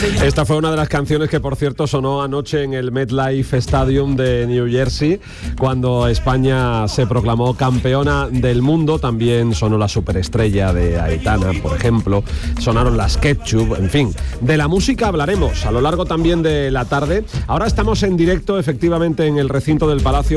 Esta fue una de las canciones que, por cierto, sonó anoche en el MetLife Stadium de New Jersey, cuando España se proclamó campeona del mundo. También sonó la superestrella de Aitana, por ejemplo. Sonaron las Ketchup, en fin. De la música hablaremos a lo largo también de la tarde. Ahora estamos en directo, efectivamente, en el recinto del Palacio